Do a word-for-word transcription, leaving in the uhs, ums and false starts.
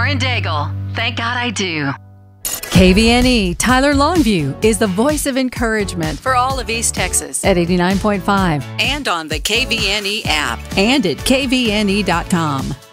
in Daigle. Thank God I do. K V N E Tyler Longview is the voice of encouragement for all of East Texas at eighty-nine point five And on the K V N E app. and at K V N E dot com.